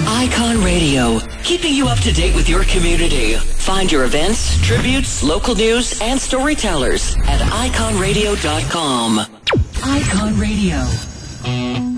Icon Radio, keeping you up to date with your community. Find your events, tributes, local news, and storytellers at iconradio.com. Icon Radio.